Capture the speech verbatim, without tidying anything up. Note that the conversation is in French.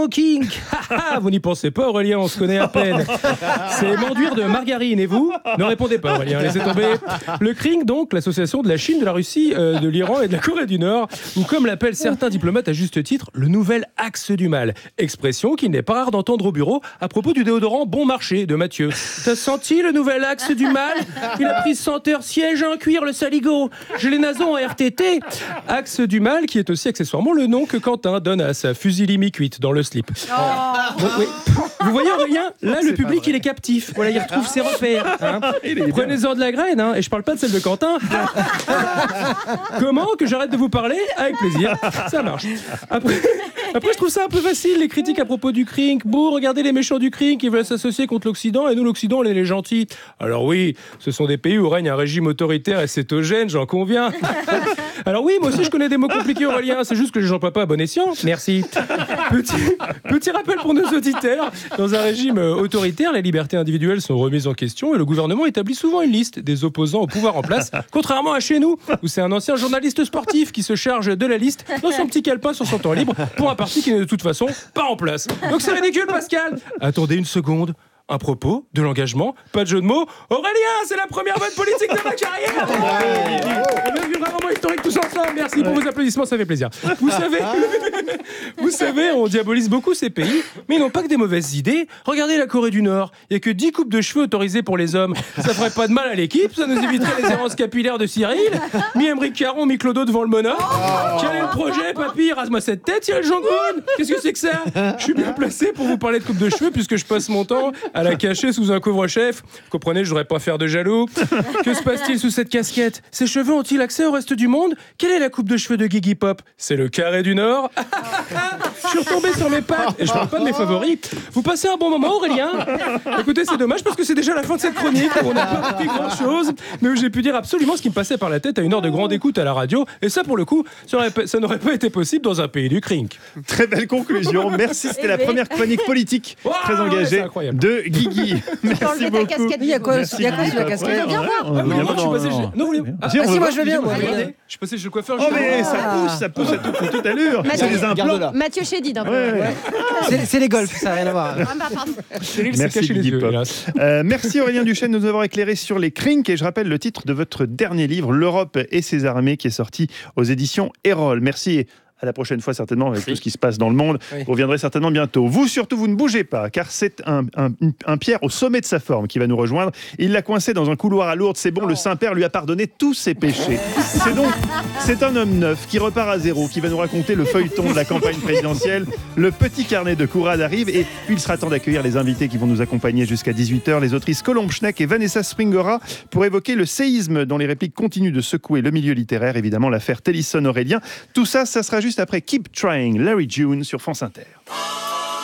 mon kink. Vous n'y pensez pas, Aurélien, on se connaît à peine. C'est m'enduire de margarine, et vous? Ne répondez pas, Aurélien, laissez tomber. Le kink, donc, l'association de la Chine, de la Russie, euh, de l'Iran et de la Corée du Nord, ou comme l'appellent certains diplomates à juste titre, le nouvel axe du mal. Expression qu'il n'est pas rare d'entendre au bureau à propos du déodorant Bon Marché de Mathieu. T'as senti le nouvel axe du mal? Il a pris senteur siège en cuir, le saligo. J'ai les nasons en R T T. Axe du mal, qui est aussi accessoirement le nom que Quentin donne à sa fusilimi cuite dans le slip. Oh. Bon, oui. Vous voyez, Aurélien, là, le public, il est captif. Voilà, il retrouve ses repères. Hein. Prenez-en de la graine, hein, et je parle pas de celle de Quentin. Comment que j'arrête de vous parler? Avec plaisir, ça marche. Après, après, je trouve ça un peu facile, les critiques à propos du crink. Bon, regardez les méchants du crink, ils veulent s'associer contre l'Occident, et nous, l'Occident, on est les gentils. Alors oui, ce sont des pays où règne un régime autoritaire et cétogène, j'en conviens. Alors oui, moi aussi, je connais des mots compliqués, Aurélien, c'est juste que je n'emploie pas à bon escient. Merci. Petit, petit rappel pour nos auditeurs. Dans un régime autoritaire, les libertés individuelles sont remises en question et le gouvernement établit souvent une liste des opposants au pouvoir en place, contrairement à chez nous, où c'est un ancien journaliste sportif qui se charge de la liste dans son petit calepin sur son temps libre pour un parti qui n'est de toute façon pas en place. Donc c'est ridicule, Pascal. Attendez une seconde. Un propos, de l'engagement, pas de jeu de mots. Aurélien, c'est la première bonne politique de ma carrière. On a vu vraiment historique tous ensemble. Merci pour vos applaudissements, ça fait plaisir. Vous savez, vous savez, on diabolise beaucoup ces pays, mais ils n'ont pas que des mauvaises idées. Regardez la Corée du Nord. Il n'y a que dix coupes de cheveux autorisées pour les hommes. Ça ferait pas de mal à l'équipe, ça nous éviterait les errances capillaires de Cyril. Mi-Emeric Caron, mi-Clodo devant le monocle. Quel est le projet, papy? Rase-moi cette tête, Cyril Jong-un. Qu'est-ce que c'est que ça? Je suis bien placé pour vous parler de coupe de cheveux puisque je passe mon temps à la cacher sous un couvre-chef. Comprenez, je voudrais pas faire de jaloux. Que se passe-t-il sous cette casquette? Ces cheveux ont-ils accès au reste du monde? Quelle est la coupe de cheveux de Gigi Pop? C'est le carré du Nord. Je suis retombé sur mes pattes et je parle pas de mes favoris. Vous passez un bon moment, Aurélien? Écoutez, c'est dommage parce que c'est déjà la fin de cette chronique où on n'a pas appris grand-chose, mais où j'ai pu dire absolument ce qui me passait par la tête à une heure de grande écoute à la radio. Et ça, pour le coup, ça, aurait, ça n'aurait pas été possible dans un pays du crink. Très belle conclusion. Merci. C'était la première chronique politique wow, très engagée ouais, de Guigui. Merci beaucoup. Il y a quoi sur la casquette? Ah non, je suis passé chez... Non, vous voulez... Ah si, moi je veux bien. Je suis passé chez le coiffeur. Oh mais ça pousse, ça pousse à toute allure. C'est les implants. Mathieu Chédid, un peu. C'est les golfs, ça n'a rien à voir. Merci Guigui Pop. Merci Aurélien Duchesne de nous avoir éclairé sur les crinks. Et je rappelle le titre de votre dernier livre, L'Europe et ses armées, qui est sorti aux éditions Erol. Merci. À la prochaine fois, certainement, avec oui. tout ce qui se passe dans le monde. Oui. Vous reviendrez certainement bientôt. Vous, surtout, vous ne bougez pas, car c'est un, un, un Pierre au sommet de sa forme qui va nous rejoindre. Il l'a coincé dans un couloir à Lourdes. C'est bon, oh. le Saint-Père lui a pardonné tous ses péchés. C'est donc, c'est un homme neuf qui repart à zéro, qui va nous raconter le feuilleton de la campagne présidentielle. Le petit carnet de Courade arrive. Et puis, il sera temps d'accueillir les invités qui vont nous accompagner jusqu'à dix-huit heures. Les autrices Colombe Schneck et Vanessa Springora pour évoquer le séisme dont les répliques continuent de secouer le milieu littéraire. Évidemment, l'affaire Tennyson-Aurélien. Tout ça, ça sera juste après Keep Trying, Larry June sur France Inter.